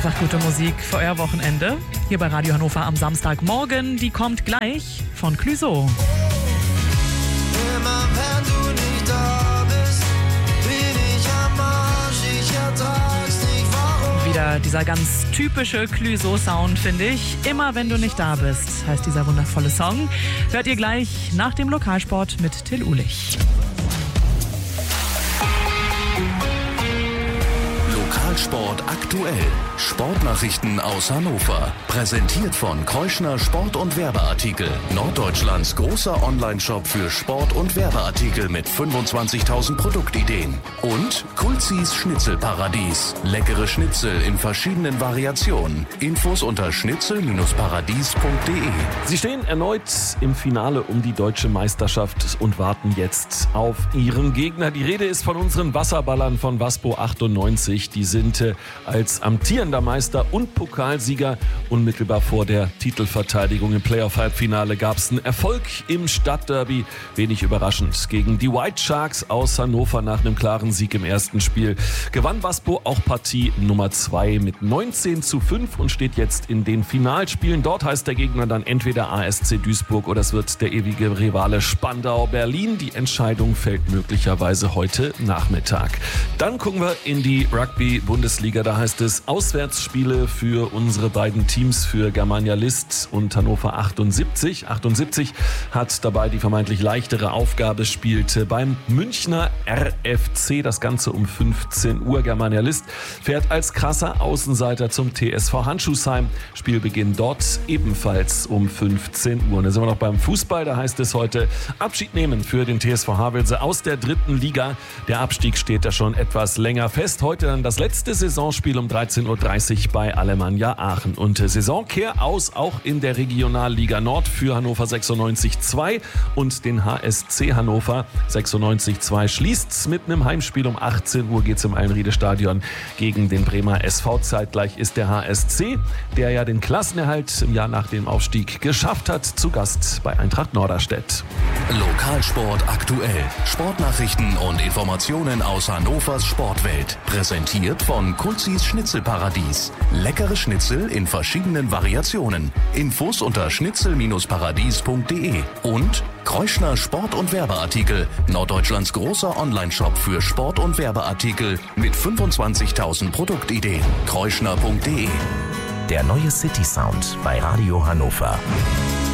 einfach gute Musik für euer Wochenende. Hier bei Radio Hannover am Samstagmorgen. Die kommt gleich von Clouseau. Immer wenn du nicht da bist, bin ich am Arsch, ich ertrag's nicht, warum? Wieder dieser ganz typische Clouseau-Sound, finde ich. Immer wenn du nicht da bist, heißt dieser wundervolle Song. Hört ihr gleich nach dem Lokalsport mit Till Uhlich. Lokalsport aktuell. Sportnachrichten aus Hannover. Präsentiert von Kreuschner Sport- und Werbeartikel. Norddeutschlands großer Onlineshop für Sport- und Werbeartikel mit 25.000 Produktideen. Und Kulzis Schnitzelparadies. Leckere Schnitzel in verschiedenen Variationen. Infos unter schnitzel-paradies.de. Sie stehen erneut im Finale um die deutsche Meisterschaft und warten jetzt auf ihren Gegner. Die Rede ist von unseren Wasserballern von Waspo 98. Die sind als amtierender Meister und Pokalsieger unmittelbar vor der Titelverteidigung. Im Playoff-Halbfinale gab es einen Erfolg im Stadtderby. Wenig überraschend. Gegen die White Sharks aus Hannover nach einem klaren Sieg im ersten Spiel gewann Waspo auch Partie Nummer 2 mit 19:5 und steht jetzt in den Finalspielen. Dort heißt der Gegner dann entweder ASC Duisburg oder es wird der ewige Rivale Spandau Berlin. Die Entscheidung fällt möglicherweise heute Nachmittag. Dann gucken wir in die Rugby-Bundesliga. Da heißt es Auswärtsspiele für unsere beiden Teams, für Germania List und Hannover 78. 78 hat dabei die vermeintlich leichtere Aufgabe, spielt beim Münchner RFC. Das Ganze um 15 Uhr. Germania List fährt als krasser Außenseiter zum TSV Handschuhsheim. Spielbeginn dort ebenfalls um 15 Uhr. Und da sind wir noch beim Fußball. Da heißt es heute Abschied nehmen für den TSV Havelse aus der 3. Liga. Der Abstieg steht da schon etwas länger fest. Heute dann das letzte Saisonspiel um 13:30 Uhr bei Alemannia Aachen. Und Saisonkehr aus auch in der Regionalliga Nord für Hannover 96 2 und den HSC Hannover 96 2 schließt mit einem Heimspiel um 18 Uhr geht's im Einriede-Stadion gegen den Bremer SV. Zeitgleich ist der HSC, der ja den Klassenerhalt im Jahr nach dem Aufstieg geschafft hat, zu Gast bei Eintracht Norderstedt. Lokalsport aktuell. Sportnachrichten und Informationen aus Hannovers Sportwelt. Präsentiert von Kulzis Schnitzelparadies. Leckere Schnitzel in verschiedenen Variationen. Infos unter schnitzel-paradies.de. Und Kreuschner Sport- und Werbeartikel. Norddeutschlands großer Onlineshop für Sport- und Werbeartikel mit 25.000 Produktideen. Kreuschner.de. Der neue City Sound bei Radio Hannover.